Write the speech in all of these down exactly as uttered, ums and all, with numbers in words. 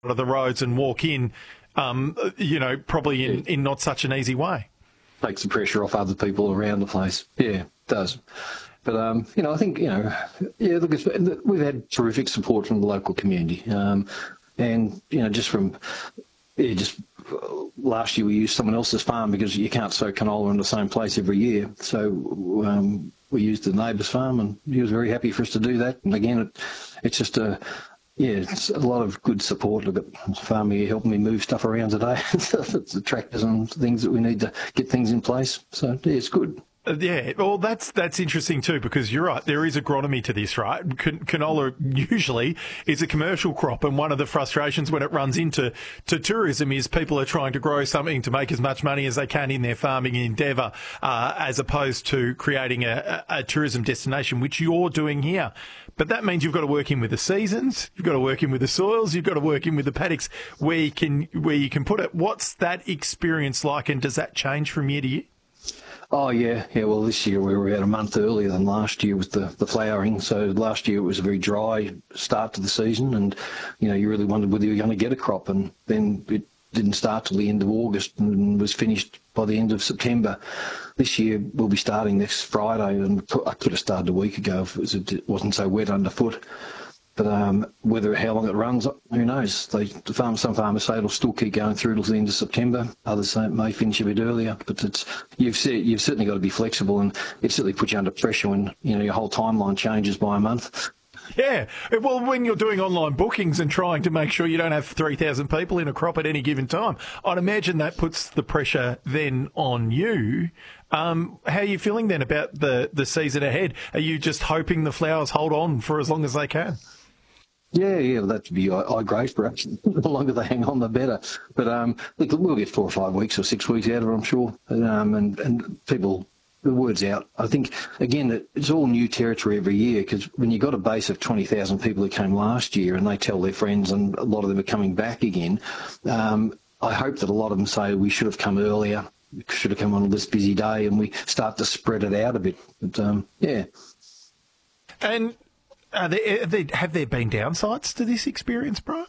of the roads and walk in, um, you know, probably in, in not such an easy way. Takes the pressure off other people around the place. Yeah, it does. But, um, you know, I think, you know, yeah, look, it's, we've had terrific support from the local community. Um, and, you know, just from, yeah, just last year we used someone else's farm because you can't sow canola in the same place every year. So um, we used the neighbour's farm, and he was very happy for us to do that. And again, it, it's just a, yeah, it's a lot of good support. Look at farm here helping me move stuff around today. It's the tractors and things that we need to get things in place. So, yeah, it's good. Uh, yeah, well, that's that's interesting too, because you're right. There is agronomy to this, right? Can, canola usually is a commercial crop, and one of the frustrations when it runs into to tourism is people are trying to grow something to make as much money as they can in their farming endeavour, uh, as opposed to creating a, a, a tourism destination, which you're doing here. But that means you've got to work in with the seasons, you've got to work in with the soils, you've got to work in with the paddocks where you can where you can put it. What's that experience like, and does that change from year to year? Oh, yeah. Yeah, well, this year we were about a month earlier than last year with the, the flowering. So last year it was a very dry start to the season, and, you know, you really wondered whether you were going to get a crop. And then it didn't start till the end of August and was finished by the end of September. This year we'll be starting next Friday, and I could have started a week ago if it, was, it wasn't so wet underfoot. But um, whether how long it runs, who knows? They, the farm, some farmers say it'll still keep going through till the end of September. Others say it may finish a bit earlier. But it's you've said, you've certainly got to be flexible, and it certainly puts you under pressure when you know your whole timeline changes by a month. Yeah, well, when you're doing online bookings and trying to make sure you don't have three thousand people in a crop at any given time, I'd imagine that puts the pressure then on you. Um, how are you feeling then about the, the season ahead? Are you just hoping the flowers hold on for as long as they can? Yeah, yeah, well, that'd be I, I great for us. The longer they hang on, the better. But um, look, we'll get four or five weeks or six weeks out of it, I'm sure. Um, and, and people, the word's out. I think, again, it's all new territory every year, because when you've got a base of twenty thousand people who came last year and they tell their friends, and a lot of them are coming back again, um, I hope that a lot of them say we should have come earlier, we should have come on this busy day, and we start to spread it out a bit. But, um, yeah. And... Are there, are there, have there been downsides to this experience, Brian?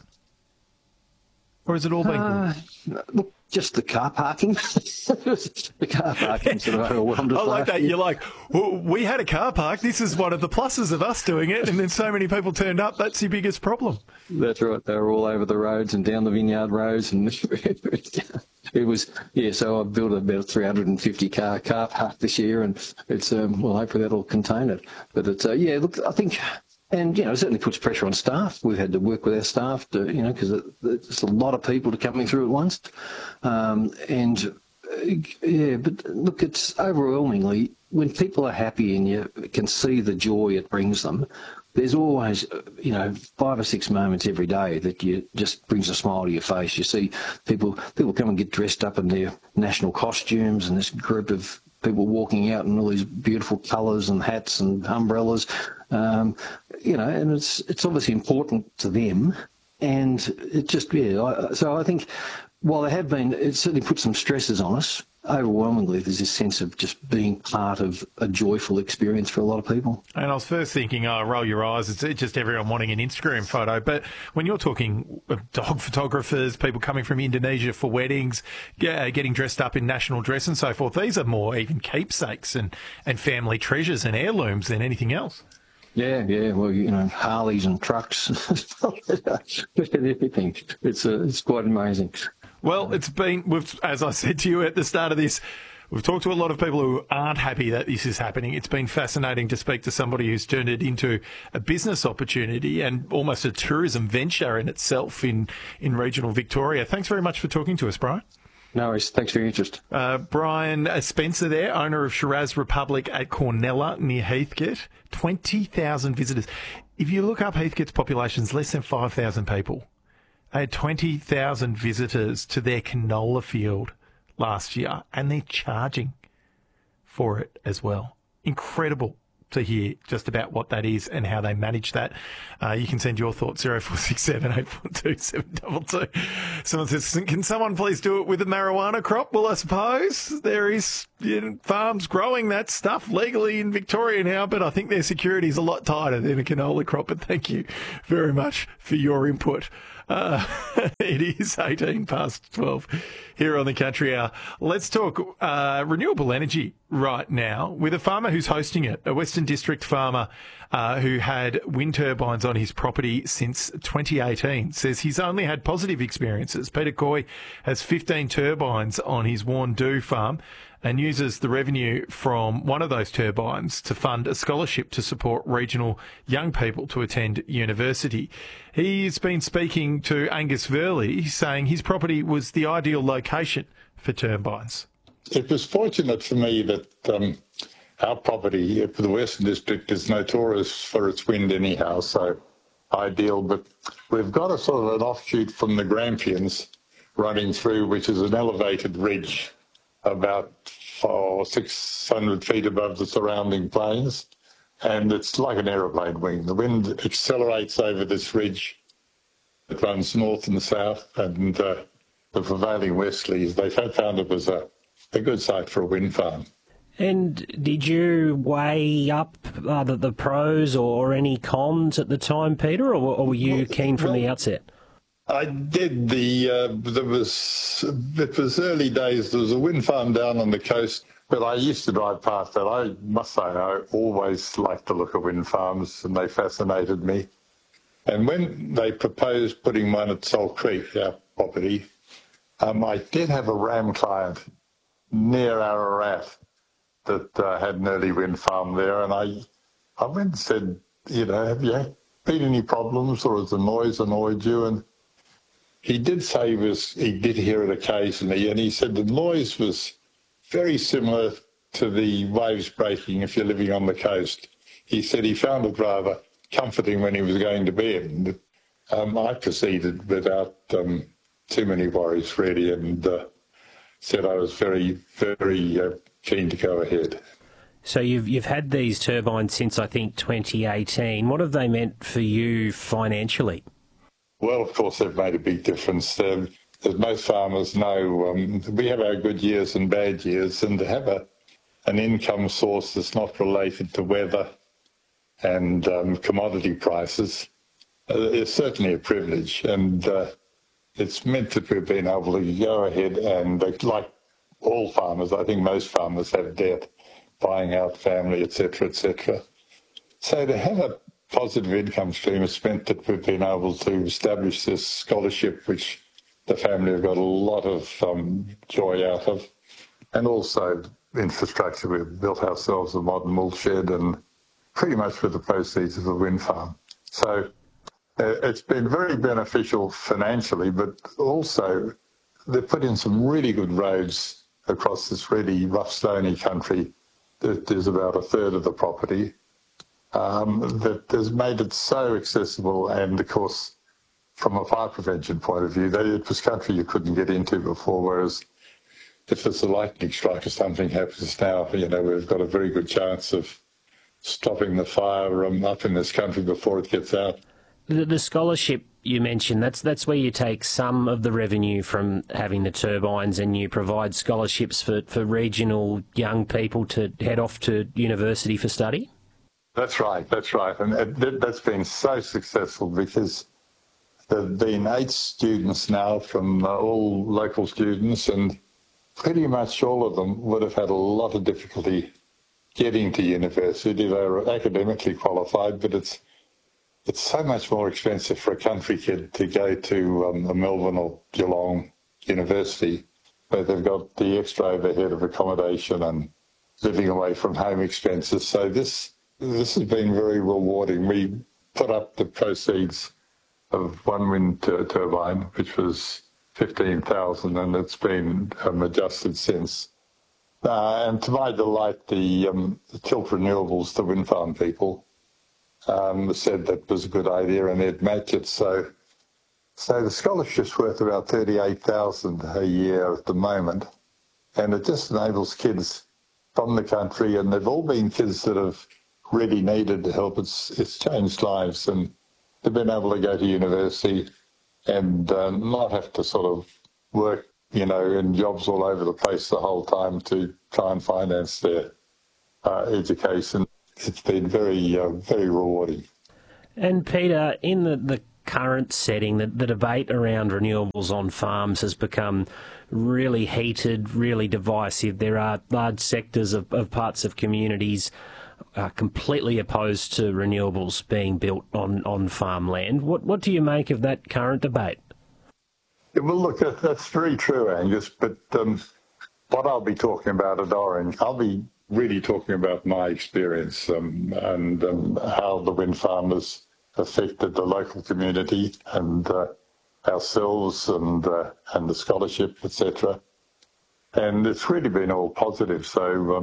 Or has it all been uh, good? Look, just the car parking. The car parking sort of overwhelmed us. I like that. Year. You're like, well, we had a car park. This is one of the pluses of us doing it. And then so many people turned up. That's your biggest problem. That's right. They were all over the roads and down the vineyard roads. And it was, yeah, so I built about a three hundred fifty car car park this year. And it's, um, well, hopefully that'll contain it. But it's, uh, yeah, look, I think... And, you know, it certainly puts pressure on staff. We've had to work with our staff to, you know, because there's a lot of people to coming through at once. Um, and, uh, yeah, but look, it's overwhelmingly, when people are happy and you can see the joy it brings them, there's always, you know, five or six moments every day that you just brings a smile to your face. You see people, people come and get dressed up in their national costumes, and this group of people walking out in all these beautiful colours and hats and umbrellas. Um, you know, and it's it's obviously important to them, and it just, yeah, I, so I think while there have been, it certainly put some stresses on us, overwhelmingly there's this sense of just being part of a joyful experience for a lot of people. And I was first thinking, oh, roll your eyes, it's just everyone wanting an Instagram photo, but when you're talking dog photographers, people coming from Indonesia for weddings, yeah, getting dressed up in national dress and so forth, these are more even keepsakes and, and family treasures and heirlooms than anything else. Yeah, yeah. Well, you know, Harleys and trucks, everything. It's uh, it's quite amazing. Well, it's been, we've, as I said to you at the start of this, we've talked to a lot of people who aren't happy that this is happening. It's been fascinating to speak to somebody who's turned it into a business opportunity and almost a tourism venture in itself in, in regional Victoria. Thanks very much for talking to us, Brian. No worries. Thanks for your interest. Uh, Brian Spencer there, owner of Shiraz Republic at Cornella near Heathcote. twenty thousand visitors. If you look up Heathcote's population, it's less than five thousand people. They had twenty thousand visitors to their canola field last year, and they're charging for it as well. Incredible to hear just about what that is and how they manage that. Uh, you can send your thoughts, zero four six seven, eight four two, seven two two. Someone says, can someone please do it with a marijuana crop? Well, I suppose there is you know, farms growing that stuff legally in Victoria now, but I think their security is a lot tighter than a canola crop. But thank you very much for your input. Uh, it is eighteen past twelve here on the Country Hour. Let's talk uh, renewable energy right now with a farmer who's hosting it, a Western District farmer uh, who had wind turbines on his property since twenty eighteen. Says he's only had positive experiences. Peter Coy has fifteen turbines on his Warndoo farm and uses the revenue from one of those turbines to fund a scholarship to support regional young people to attend university. He's been speaking to Angus Verley, saying his property was the ideal location for turbines. It was fortunate for me that um, our property for the Western District is notorious for its wind anyhow, so ideal. But we've got a sort of an offshoot from the Grampians running through, which is an elevated ridge about four, six hundred feet above the surrounding plains, and it's like an aeroplane wing. The wind accelerates over this ridge. It runs north and south, and uh, the prevailing westerlies, they found it was a, a good site for a wind farm. And did you weigh up uh, the, the pros or any cons at the time, Peter, or, or were you well, keen from well, the outset? I did. The uh, there was it was early days. There was a wind farm down on the coast, but I used to drive past that. I must say, I always liked the look of wind farms, and they fascinated me. And when they proposed putting one at Salt Creek, our property, um, I did have a RAM client near Ararat that uh, had an early wind farm there, and I, I went and said, you know, have you been any problems, or has the noise annoyed you? And he did say he was, he did hear it occasionally, and he said the noise was very similar to the waves breaking if you're living on the coast. He said he found it rather comforting when he was going to bed. Um, I proceeded without um, too many worries, really, and uh, said I was very, very uh, keen to go ahead. So you've you've had these turbines since, I think, twenty eighteen. What have they meant for you financially? Well, of course, they've made a big difference. Um, as most farmers know, um, we have our good years and bad years, and to have a, an income source that's not related to weather and um, commodity prices uh, is certainly a privilege. And uh, it's meant that we've been able to go ahead and, uh, like all farmers, I think most farmers have debt, buying out family, et cetera, et cetera. So to have a positive income stream has meant that we've been able to establish this scholarship, which the family have got a lot of um, joy out of, and also infrastructure. We've built ourselves a modern wool shed, and pretty much with the proceeds of the wind farm. So uh, it's been very beneficial financially, but also they've put in some really good roads across this really rough, stony country. There's about a third of the property. Um, that has made it so accessible, and of course, from a fire prevention point of view, they, it was country you couldn't get into before, whereas if there's a lightning strike or something happens now, you know, we've got a very good chance of stopping the fire um, up in this country before it gets out. The, the scholarship you mentioned, that's that's where you take some of the revenue from having the turbines and you provide scholarships for, for regional young people to head off to university for study? That's right, that's right. And it, that's been so successful because there have been eight students now from uh, all local students, and pretty much all of them would have had a lot of difficulty getting to university. They were academically qualified, but it's it's so much more expensive for a country kid to go to um, a Melbourne or Geelong university, where they've got the extra overhead of accommodation and living away from home expenses. So this this has been very rewarding. We put up the proceeds of one wind tur- turbine, which was fifteen thousand, and it's been um, adjusted since. Uh, and to my delight, the, um, the Tilt Renewables, the wind farm people, um, said that was a good idea and they'd match it. So, so the scholarship's worth about thirty-eight thousand a year at the moment, and it just enables kids from the country, and they've all been kids that have really needed the help. It's it's changed lives, and they've been able to go to university and uh, not have to sort of work you know, and jobs all over the place the whole time to try and finance their uh, education. It's been very, uh, very rewarding. And Peter, in the, the current setting, the, the debate around renewables on farms has become really heated, really divisive. There are large sectors of, of parts of communities uh, completely opposed to renewables being built on, on farmland. What, what do you make of that current debate? Yeah, well, look, that's very true, Angus, but um, what I'll be talking about at Orange, I'll be really talking about my experience um, and um, how the wind farmers affected the local community and uh, ourselves and uh, and the scholarship, et cetera. And it's really been all positive. So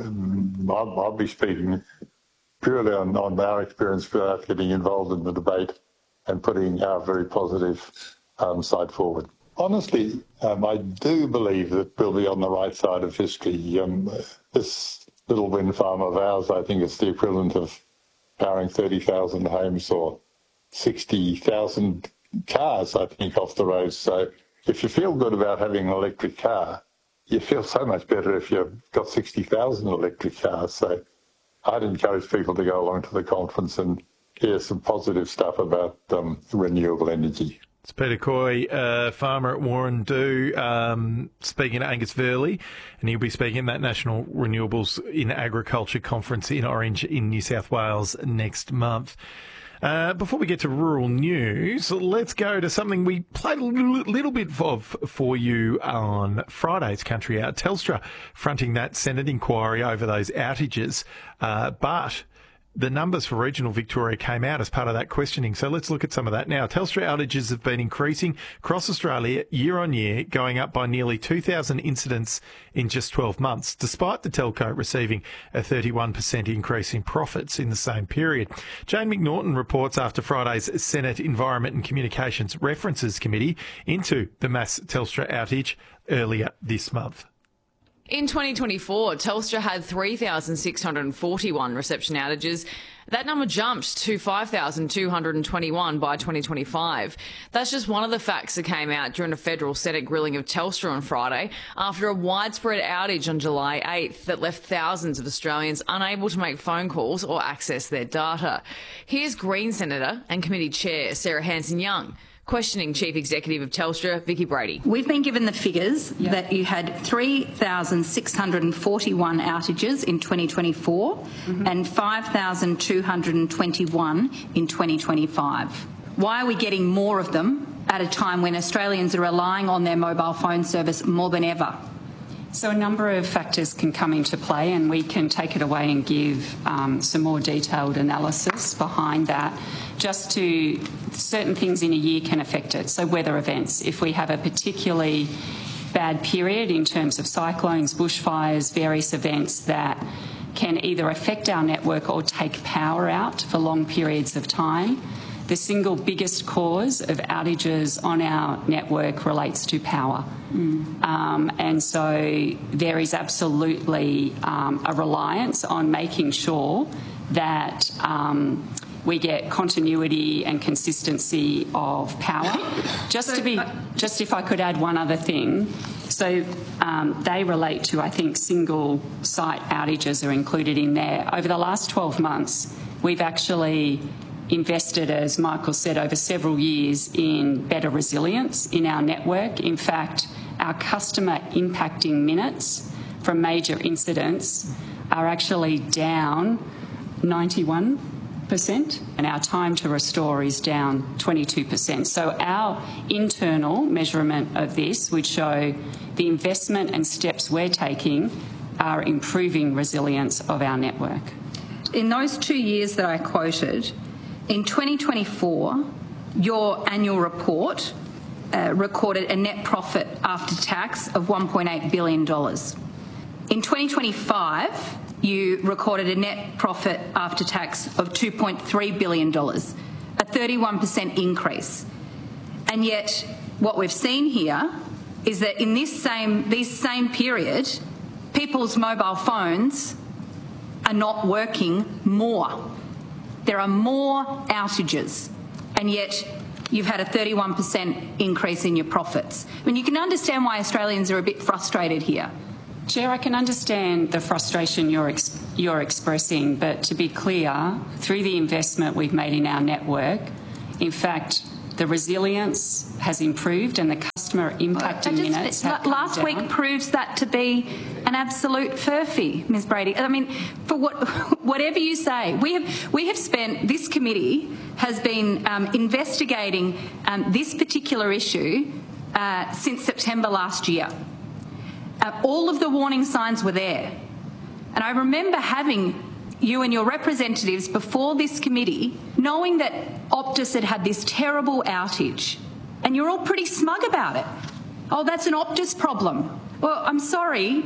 um, I'll, I'll be speaking purely on, on our experience without getting involved in the debate and putting our very positive um, side forward. Honestly, um, I do believe that we'll be on the right side of history. Um, this little wind farm of ours, I think it's the equivalent of powering thirty thousand homes or sixty thousand cars, I think, off the road. So if you feel good about having an electric car, you feel so much better if you've got sixty thousand electric cars. So I'd encourage people to go along to the conference and hear some positive stuff about um, renewable energy. It's Peter Coy, uh, farmer at Warrendoo, um, speaking to Angus Verley, and he'll be speaking at that National Renewables in Agriculture Conference in Orange in New South Wales next month. Uh, before we get to rural news, let's go to something we played a little, little bit of for you on Friday's Country Out. Telstra fronting that Senate inquiry over those outages, uh, but the numbers for regional Victoria came out as part of that questioning. So let's look at some of that now. Telstra outages have been increasing across Australia year on year, going up by nearly two thousand incidents in just twelve months, despite the telco receiving a thirty-one percent increase in profits in the same period. Jane McNaughton reports after Friday's Senate Environment and Communications References Committee into the mass Telstra outage earlier this month. In twenty twenty-four, Telstra had three thousand six hundred forty-one reception outages. That number jumped to five thousand two hundred twenty-one by twenty twenty-five. That's just one of the facts that came out during a federal Senate grilling of Telstra on Friday after a widespread outage on July eighth that left thousands of Australians unable to make phone calls or access their data. Here's Green Senator and Committee Chair Sarah Hanson-Young questioning Chief Executive of Telstra, Vicki Brady. We've been given the figures yep. that you had three thousand six hundred forty-one outages in twenty twenty-four mm-hmm. and five thousand two hundred twenty-one in twenty twenty-five. Why are we getting more of them at a time when Australians are relying on their mobile phone service more than ever? So a number of factors can come into play, and we can take it away and give um, some more detailed analysis behind that. Just to certain things in a year can affect it. So weather events, if we have a particularly bad period in terms of cyclones, bushfires, various events that can either affect our network or take power out for long periods of time. The single biggest cause of outages on our network relates to power. Mm. Um, and so there is absolutely um, a reliance on making sure that um, we get continuity and consistency of power. Just to be, just if I could add one other thing. So um, they relate to, I think, single site outages are included in there. Over the last twelve months, we've actually invested, as Michael said, over several years in better resilience in our network. In fact, our customer impacting minutes from major incidents are actually down ninety-one percent and our time to restore is down twenty-two percent. So our internal measurement of this would show the investment and steps we're taking are improving resilience of our network. In those two years that I quoted, in twenty twenty-four, your annual report uh, recorded a net profit after tax of one point eight billion dollars. In twenty twenty-five, you recorded a net profit after tax of two point three billion dollars, a thirty-one percent increase. And yet, what we've seen here is that in this same, this same period, people's mobile phones are not working more. There are more outages, and yet you've had a thirty-one percent increase in your profits. I mean, you can understand why Australians are a bit frustrated here. Chair, I can understand the frustration you're, ex- you're expressing, but to be clear, through the investment we've made in our network, in fact, the resilience has improved and the customer impact in minutes have come Last down. week proves that to be an absolute furphy, Miz Brady. I mean, for what, whatever you say, we have we have spent, this committee has been um, investigating um, this particular issue uh, since September last year. Uh, all of the warning signs were there. And I remember having you and your representatives before this committee, knowing that Optus had had this terrible outage, and you're all pretty smug about it. Oh, that's an Optus problem. Well, I'm sorry.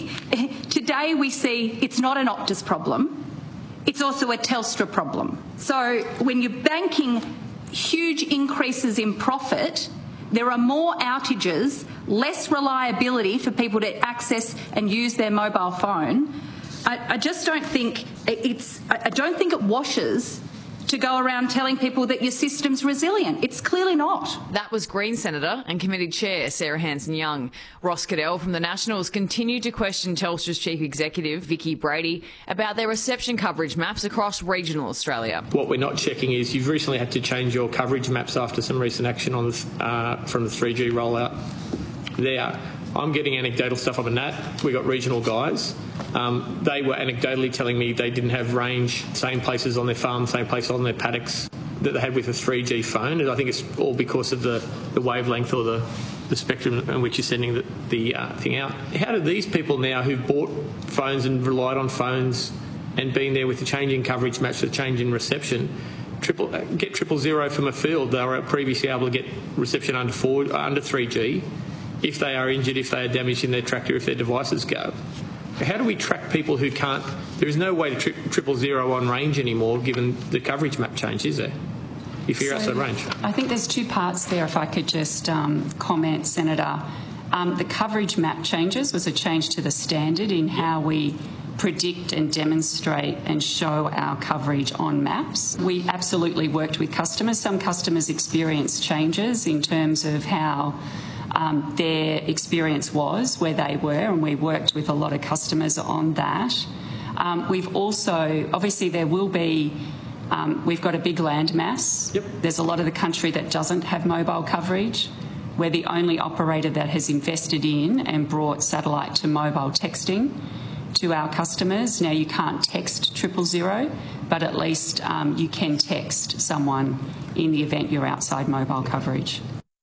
Today we see it's not an Optus problem. It's also a Telstra problem. So when you're banking huge increases in profit, there are more outages, less reliability for people to access and use their mobile phone. I, I just don't think it's. I don't think it washes to go around telling people that your system's resilient. It's clearly not. That was Green Senator and Committee Chair Sarah Hanson-Young. Ross Cadell from the Nationals continued to question Telstra's Chief Executive, Vicki Brady, about their reception coverage maps across regional Australia. What we're not checking is you've recently had to change your coverage maps after some recent action on the, uh, from the three G rollout there. I'm getting anecdotal stuff on that. We got regional guys. Um, they were anecdotally telling me they didn't have range, same places on their farm, same places on their paddocks that they had with a three G phone. And I think it's all because of the, the wavelength or the, the spectrum in which you're sending the, the uh, thing out. How do these people now who've bought phones and relied on phones and been there with the change in coverage matched the change in reception, triple, get triple zero from a field? They were previously able to get reception under, four, under three G. If they are injured, if they are damaged in their tractor, if their devices go. How do we track people who can't? There is no way to tri- triple zero on range anymore given the coverage map change, is there? If you're so outside range. I think there's two parts there, if I could just um, comment, Senator. Um, the coverage map changes was a change to the standard in how we predict and demonstrate and show our coverage on maps. We absolutely worked with customers. Some customers experienced changes in terms of how Um, their experience was where they were, and we worked with a lot of customers on that. Um, we've also, obviously there will be, um, we've got a big land mass. Yep. There's a lot of the country that doesn't have mobile coverage. We're the only operator that has invested in and brought satellite to mobile texting to our customers. Now, you can't text triple zero, but at least um, you can text someone in the event you're outside mobile coverage.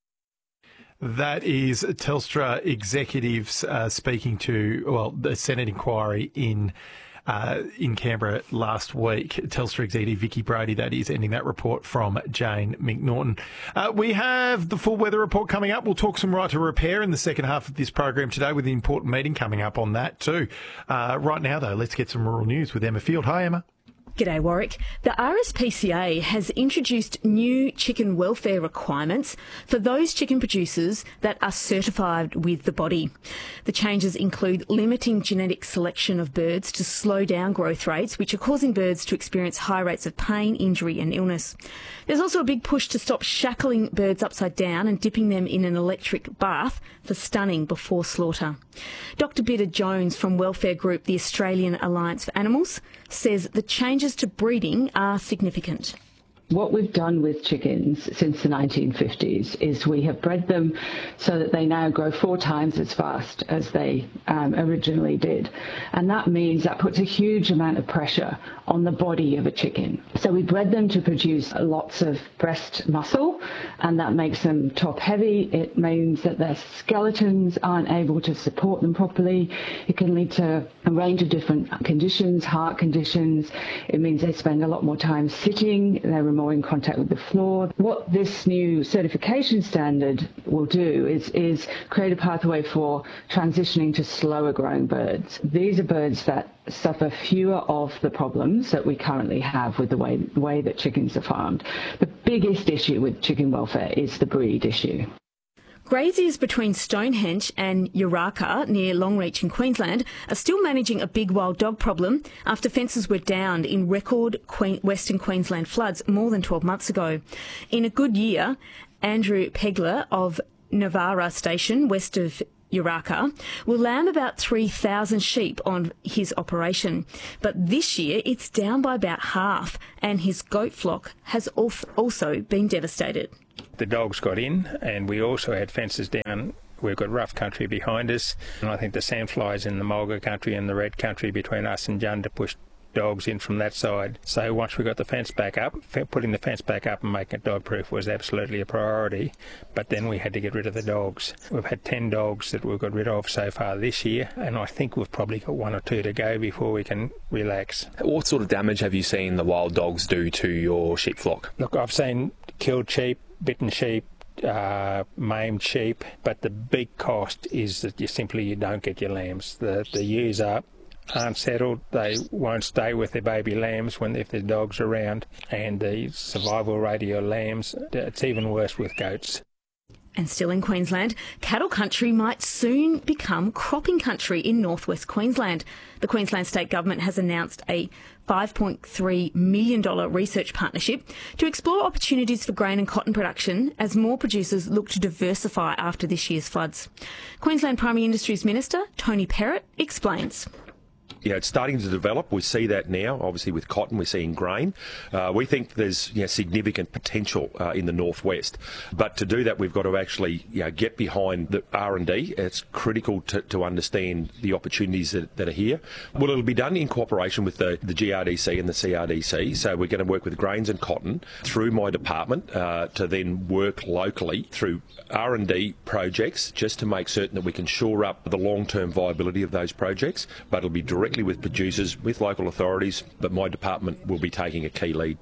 That is Telstra executives uh, speaking to, well, the Senate inquiry in uh, in Canberra last week. Telstra executive Vicki Brady, that is, ending that report from Jane McNaughton. Uh, we have the full weather report coming up. We'll talk some right to repair in the second half of this program today with the important meeting coming up on that too. Uh, right now, though, let's get some rural news with Emma Field. Hi, Emma. G'day, Warwick. The R S P C A has introduced new chicken welfare requirements for those chicken producers that are certified with the body. The changes include limiting genetic selection of birds to slow down growth rates, which are causing birds to experience high rates of pain, injury and illness. There's also a big push to stop shackling birds upside down and dipping them in an electric bath for stunning before slaughter. Doctor Bitter Jones from welfare group the Australian Alliance for Animals says the changes to breeding are significant. What we've done with chickens since the nineteen fifties is we have bred them so that they now grow four times as fast as they um, originally did. And that means that puts a huge amount of pressure on the body of a chicken. So we bred them to produce lots of breast muscle, and that makes them top heavy. It means that their skeletons aren't able to support them properly. It can lead to a range of different conditions, heart conditions. It means they spend a lot more time sitting. They're more in contact with the floor. What this new certification standard will do is, is create a pathway for transitioning to slower growing birds. These are birds that suffer fewer of the problems that we currently have with the way, the way that chickens are farmed. The biggest issue with chicken welfare is the breed issue. Graziers between Stonehenge and Urraca near Longreach in Queensland are still managing a big wild dog problem after fences were downed in record Queen- Western Queensland floods more than twelve months ago. In a good year, Andrew Pegler of Navarra Station, west of Urraca, will lamb about three thousand sheep on his operation. But this year it's down by about half, and his goat flock has also been devastated. The dogs got in, and we also had fences down. We've got rough country behind us, and I think the sandflies in the mulga country and the red country between us and Junda pushed dogs in from that side. So once we got the fence back up, putting the fence back up and making it dog proof was absolutely a priority, but then we had to get rid of the dogs. We've had ten dogs that we've got rid of so far this year, and I think we've probably got one or two to go before we can relax. What sort of damage have you seen the wild dogs do to your sheep flock? Look, I've seen killed sheep, bitten sheep, uh, maimed sheep, but the big cost is that you simply you don't get your lambs. The, the ewes are aren't settled, they won't stay with their baby lambs when if their dogs are around, and the survival rate of your lambs, it's even worse with goats. And still in Queensland, cattle country might soon become cropping country in northwest Queensland. The Queensland State Government has announced a five point three million dollars research partnership to explore opportunities for grain and cotton production as more producers look to diversify after this year's floods. Queensland Primary Industries Minister Tony Perrott explains. You know, it's starting to develop. We see that now, obviously with cotton, we're seeing grain. Uh, we think there's you know, significant potential uh, in the northwest. But to do that, we've got to actually you know, get behind the R and D. It's critical to, to understand the opportunities that, that are here. Well, it'll be done in cooperation with the, the G R D C and the C R D C. So we're going to work with grains and cotton through my department uh, to then work locally through R and D projects just to make certain that we can shore up the long-term viability of those projects. But it'll be directly with producers, with local authorities, but my department will be taking a key lead.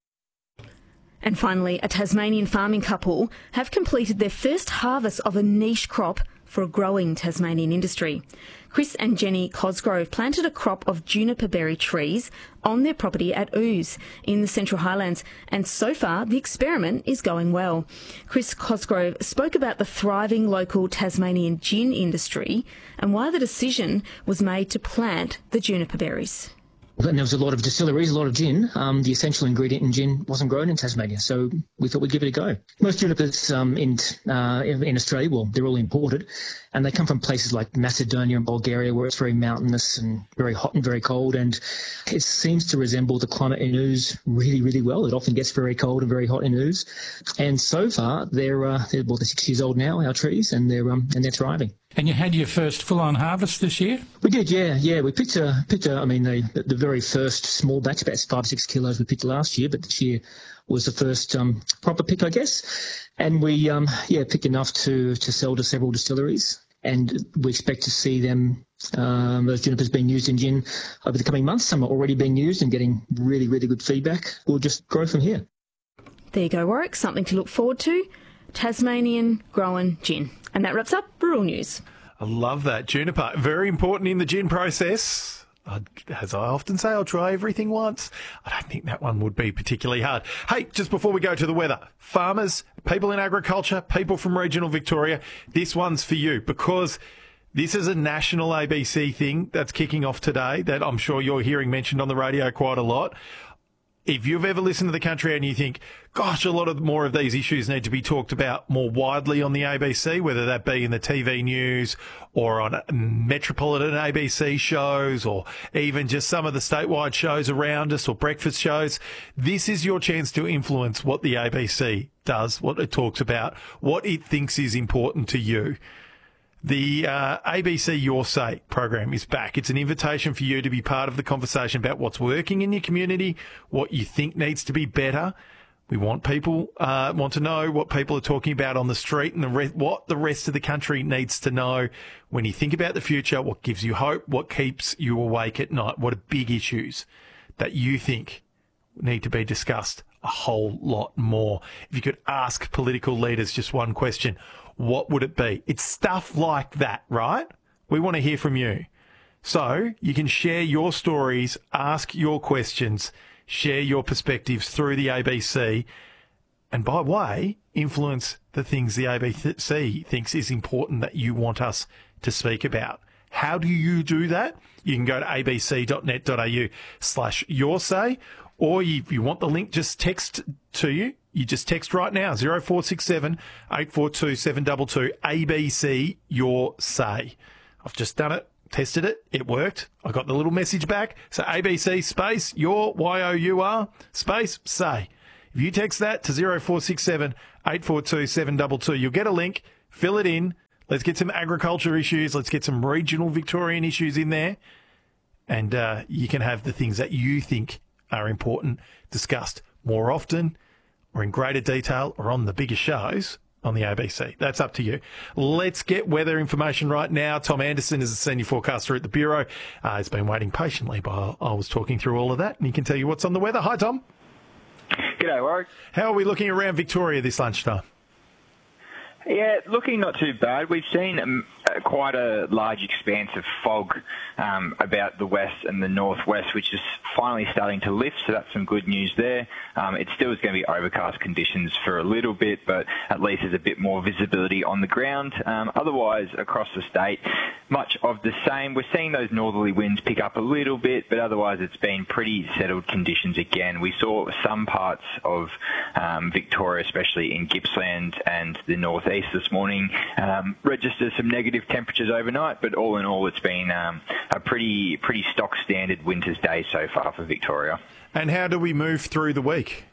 And finally, a Tasmanian farming couple have completed their first harvest of a niche crop for a growing Tasmanian industry. Chris and Jenny Cosgrove planted a crop of juniper berry trees on their property at Ouse in the Central Highlands, and so far the experiment is going well. Chris Cosgrove spoke about the thriving local Tasmanian gin industry and why the decision was made to plant the juniper berries. And there was a lot of distilleries, a lot of gin. Um, the essential ingredient in gin wasn't grown in Tasmania, so we thought we'd give it a go. Most junipers um, in, uh, in Australia, well, they're all imported, and they come from places like Macedonia and Bulgaria, where it's very mountainous and very hot and very cold, and it seems to resemble the climate in Ouse really, really well. It often gets very cold and very hot in Ouse, and so far they're uh, they're, well, they're six years old now, our trees, and they're um, and they're thriving. And you had your first full-on harvest this year? We did, yeah, yeah. We picked a, picked a I mean, the, the very first small batch, about five, six kilos we picked last year, but this year was the first um, proper pick, I guess. And we, um, yeah, picked enough to, to sell to several distilleries. And we expect to see them, um, those junipers being used in gin over the coming months. Some are already being used and getting really, really good feedback. We'll just grow from here. There you go, Warwick. Something to look forward to. Tasmanian growing gin. And that wraps up Rural News. I love that. Juniper, very important in the gin process. I, as I often say, I'll try everything once. I don't think that one would be particularly hard. Hey, just before we go to the weather, farmers, people in agriculture, people from regional Victoria, this one's for you because this is a national A B C thing that's kicking off today that I'm sure you're hearing mentioned on the radio quite a lot. If you've ever listened to the country and you think, gosh, a lot of more of these issues need to be talked about more widely on the A B C, whether that be in the T V news or on metropolitan A B C shows or even just some of the statewide shows around us or breakfast shows, this is your chance to influence what the A B C does, what it talks about, what it thinks is important to you. The uh, A B C Your Say program is back. It's an invitation for you to be part of the conversation about what's working in your community, what you think needs to be better. We want people uh, want to know what people are talking about on the street and the re- what the rest of the country needs to know when you think about the future, what gives you hope, what keeps you awake at night, what are big issues that you think need to be discussed a whole lot more. If you could ask political leaders just one question, what would it be? It's stuff like that, right? We want to hear from you. So you can share your stories, ask your questions, share your perspectives through the A B C. And by the way, influence the things the A B C thinks is important that you want us to speak about. How do you do that? You can go to abc.net.au slash your say, or if you want the link, just text to you. You just text right now, zero four six seven, eight four two, seven two two, A B C your say. I've just done it, tested it, it worked. I got the little message back. So A B C space your, Y O U R, space say. If you text that to zero four six seven, eight four two, seven two two, you'll get a link, fill it in. Let's get some agriculture issues. Let's get some regional Victorian issues in there. And uh, you can have the things that you think are important discussed more often or in greater detail or on the bigger shows on the A B C. That's up to you. Let's get weather information right now. Tom Anderson is a senior forecaster at the Bureau. Uh, he's been waiting patiently while I was talking through all of that, and he can tell you what's on the weather. Hi, Tom. G'day, Warwick. How are we looking around Victoria this lunchtime? Yeah, looking not too bad. We've seen um, uh, quite a large expanse of fog um, about the west and the northwest, which is finally starting to lift, so that's some good news there. Um, it still is going to be overcast conditions for a little bit, but at least there's a bit more visibility on the ground. Um, otherwise, across the state, much of the same. We're seeing those northerly winds pick up a little bit, but otherwise it's been pretty settled conditions again. We saw some parts of um, Victoria, especially in Gippsland and the northeast this morning, um, register some negative temperatures overnight, but all in all it's been um, a pretty pretty stock standard winter's day so far for Victoria. And how do we move through the week?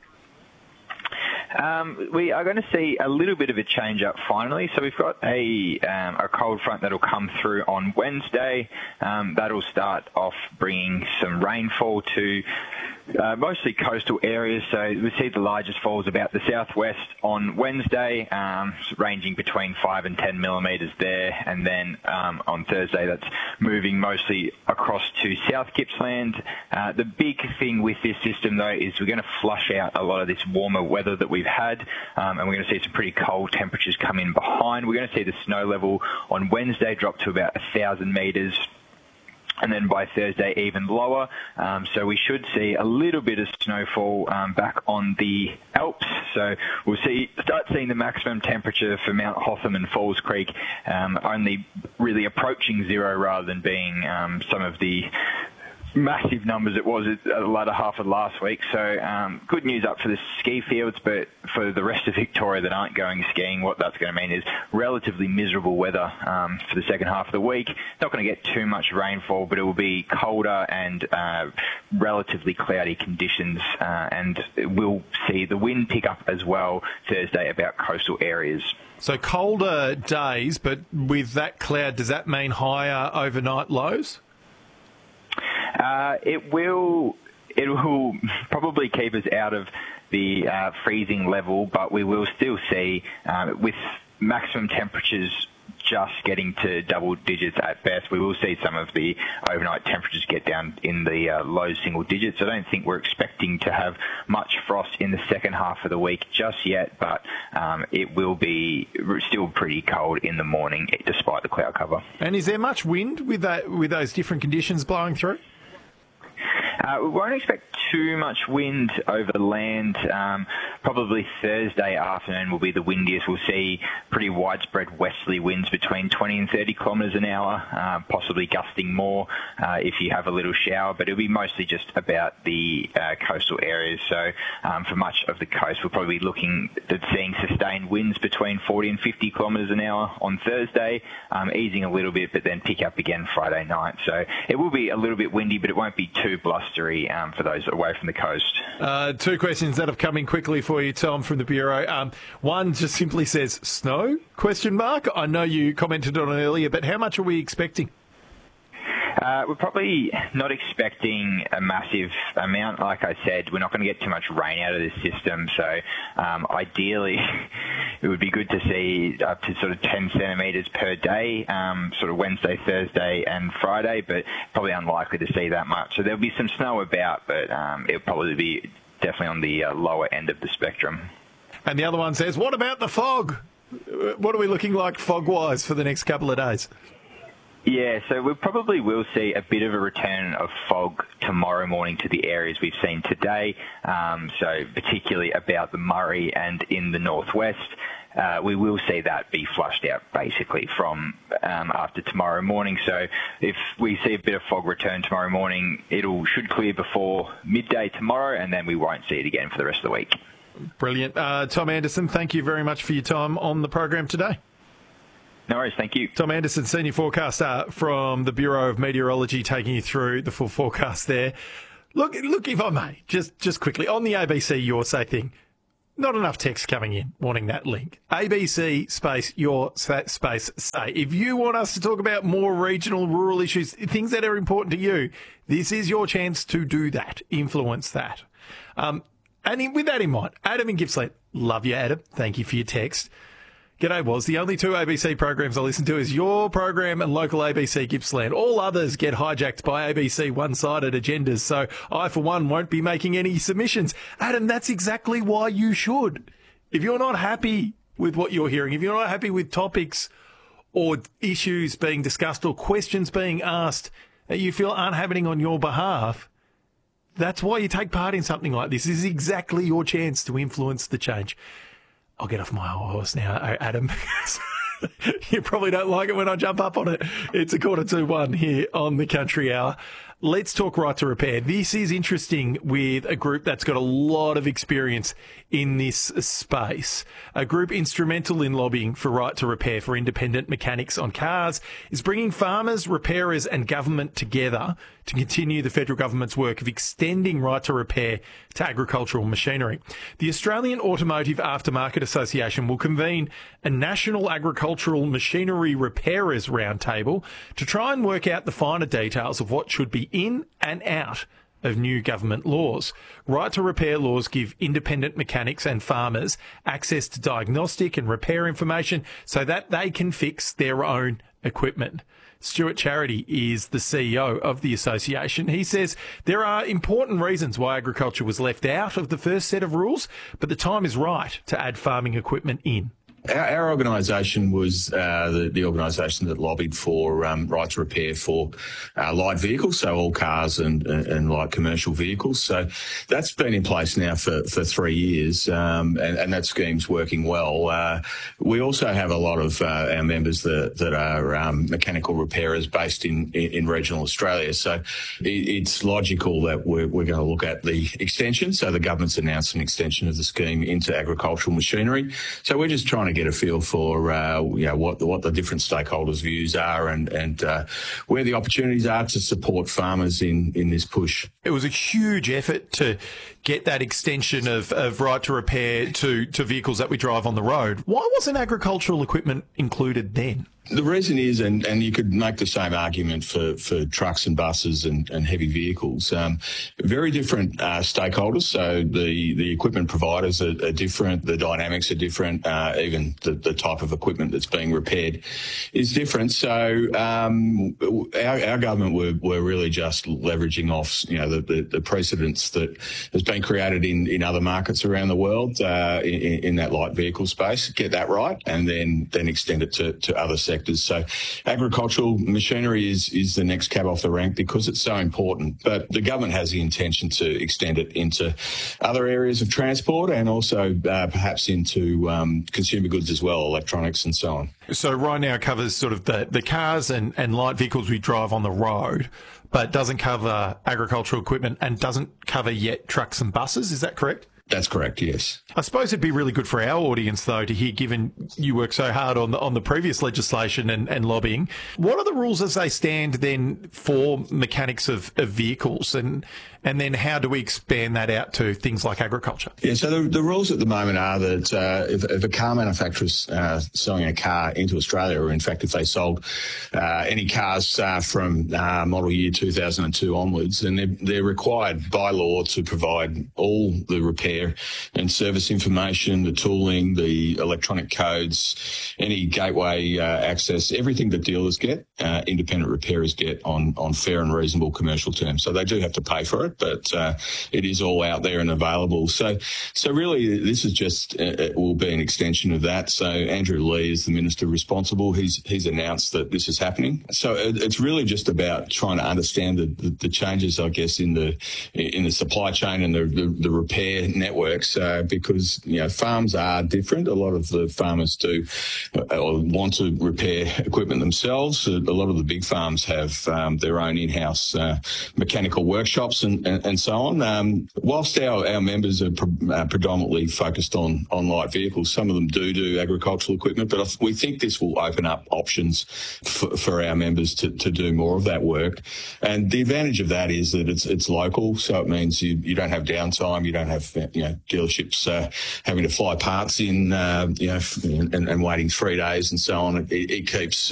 Um, we are going to see a little bit of a change up finally. So we've got a, um, a cold front that'll come through on Wednesday. Um, that'll start off bringing some rainfall to uh, mostly coastal areas. So we see the largest falls about the southwest on Wednesday, um, ranging between five and ten millimetres there. And then um, on Thursday, that's moving mostly across to South Gippsland. Uh, the big thing with this system, though, is we're going to flush out a lot of this warmer weather that we've had, um, and we're going to see some pretty cold temperatures come in behind. We're going to see the snow level on Wednesday drop to about one thousand metres, and then by Thursday even lower. Um, so we should see a little bit of snowfall um, back on the Alps. So we'll see start seeing the maximum temperature for Mount Hotham and Falls Creek um, only really approaching zero rather than being um, some of the massive numbers it was at the latter half of last week. So um, good news up for the ski fields, but for the rest of Victoria that aren't going skiing, what that's going to mean is relatively miserable weather um, for the second half of the week. Not going to get too much rainfall, but it will be colder and uh, relatively cloudy conditions, uh, and we'll see the wind pick up as well Thursday about coastal areas. So colder days, but with that cloud, does that mean higher overnight lows? Uh, it will it will probably keep us out of the uh, freezing level, but we will still see, uh, with maximum temperatures just getting to double digits at best, we will see some of the overnight temperatures get down in the uh, low single digits. I don't think we're expecting to have much frost in the second half of the week just yet, but um, it will be still pretty cold in the morning despite the cloud cover. And is there much wind with that, with those different conditions blowing through? Uh, we won't expect too much wind over land. Um, probably Thursday afternoon will be the windiest. We'll see pretty widespread westerly winds between twenty and thirty kilometres an hour, uh, possibly gusting more uh, if you have a little shower, but it'll be mostly just about the uh, coastal areas. So um, for much of the coast, we'll probably be looking at seeing sustained winds between forty and fifty kilometres an hour on Thursday, um, easing a little bit, but then pick up again Friday night. So it will be a little bit windy, but it won't be too blustery um, for those away from the coast. Uh, two questions that have come in quickly for you, Tom, from the Bureau. Um, one just simply says snow, question mark. I know you commented on it earlier, but how much are we expecting? Uh, we're probably not expecting a massive amount. Like I said, we're not going to get too much rain out of this system. So um, ideally, it would be good to see up to sort of ten centimetres per day, um, sort of Wednesday, Thursday and Friday, but probably unlikely to see that much. So there'll be some snow about, but um, it'll probably be definitely on the uh, lower end of the spectrum. And the other one says, what about the fog? What are we looking like fog-wise for the next couple of days? Yeah, so we probably will see a bit of a return of fog tomorrow morning to the areas we've seen today, um, so particularly about the Murray and in the northwest. Uh, we will see that be flushed out basically from um, after tomorrow morning. So if we see a bit of fog return tomorrow morning, it'll should clear before midday tomorrow, and then we won't see it again for the rest of the week. Brilliant. Uh, Tom Anderson, thank you very much for your time on the program today. No worries, thank you. Tom Anderson, Senior Forecaster from the Bureau of Meteorology, taking you through the full forecast there. Look, look, if I may, just, just quickly, on the A B C Your Say thing, not enough text coming in wanting that link. A B C space Your space Say. If you want us to talk about more regional, rural issues, things that are important to you, this is your chance to do that, influence that. Um, and in, with that in mind, Adam in Gippsland, love you, Adam. Thank you for your text. G'day, was the only two A B C programs I listen to is your program and local A B C Gippsland. All others get hijacked by A B C one-sided agendas, so I, for one, won't be making any submissions. Adam, that's exactly why you should. If you're not happy with what you're hearing, if you're not happy with topics or issues being discussed or questions being asked that you feel aren't happening on your behalf, that's why you take part in something like this. This is exactly your chance to influence the change. I'll get off my horse now, Adam. You probably don't like it when I jump up on it. It's a quarter to one here on the Country Hour. Let's talk Right to Repair. This is interesting with a group that's got a lot of experience in this space. A group instrumental in lobbying for Right to Repair for independent mechanics on cars is bringing farmers, repairers and government together to continue the federal government's work of extending Right to Repair to agricultural machinery. The Australian Automotive Aftermarket Association will convene a National Agricultural Machinery Repairers Roundtable to try and work out the finer details of what should be in and out of new government laws. Right to Repair laws give independent mechanics and farmers access to diagnostic and repair information so that they can fix their own equipment. Stuart Charity is the C E O of the association. He says there are important reasons why agriculture was left out of the first set of rules, but the time is right to add farming equipment in. Our, our organisation was uh, the, the organisation that lobbied for um, Right to Repair for uh, light vehicles, so all cars and, and, and light commercial vehicles. So that's been in place now for, for three years, um, and, and that scheme's working well. Uh, we also have a lot of uh, our members that, that are um, mechanical repairers based in, in, in regional Australia. So it, it's logical that we're, we're going to look at the extension. So the government's announced an extension of the scheme into agricultural machinery. So we're just trying to get a feel for uh, you know, what, what the different stakeholders' views are and, and uh, where the opportunities are to support farmers in, in this push. It was a huge effort to get that extension of, of Right to Repair to, to vehicles that we drive on the road. Why wasn't agricultural equipment included then? The reason is, and, and you could make the same argument for, for trucks and buses and, and heavy vehicles, um, very different uh, stakeholders. So the, the equipment providers are, are different, the dynamics are different, uh, even the, the type of equipment that's being repaired is different. So um, our, our government were, were really just leveraging off, you know, the, the, the precedents that has been created in, in other markets around the world uh, in, in that light vehicle space, get that right, and then, then extend it to, to other sectors. So agricultural machinery is, is the next cab off the rank because it's so important. But the government has the intention to extend it into other areas of transport and also uh, perhaps into um, consumer goods as well, electronics and so on. So right now it covers sort of the, the cars and, and light vehicles we drive on the road, but doesn't cover agricultural equipment and doesn't cover yet trucks and buses. Is that correct? That's correct, yes. I suppose it'd be really good for our audience, though, to hear, given you work so hard on the, on the previous legislation and, and lobbying, what are the rules as they stand then for mechanics of, of vehicles, and and then how do we expand that out to things like agriculture? Yeah, so the, the rules at the moment are that uh, if, if a car manufacturer is uh, selling a car into Australia, or in fact if they sold uh, any cars uh, from uh, model year two thousand two onwards, then they're, they're required by law to provide all the repair repair and service information, the tooling, the electronic codes, any gateway uh, access, everything that dealers get, uh, independent repairers get on, on fair and reasonable commercial terms. So they do have to pay for it, but uh, it is all out there and available. So, so really, this is just uh, it will be an extension of that. So Andrew Lee is the minister responsible. He's he's announced that this is happening. So it, it's really just about trying to understand the, the, the changes, I guess, in the in the supply chain and the the, the repair networks, uh, because you know farms are different. A lot of the farmers do uh, or want to repair equipment themselves. A lot of the big farms have um, their own in-house uh, mechanical workshops and, and, and so on. Um, whilst our, our members are pre- uh, predominantly focused on, on light vehicles, some of them do do agricultural equipment, but I th- we think this will open up options for, for our members to, to do more of that work. And the advantage of that is that it's it's local, so it means you, you don't have downtime, you don't have you know dealerships uh, having to fly parts in, uh, you know, and, and waiting three days and so on. It, it keeps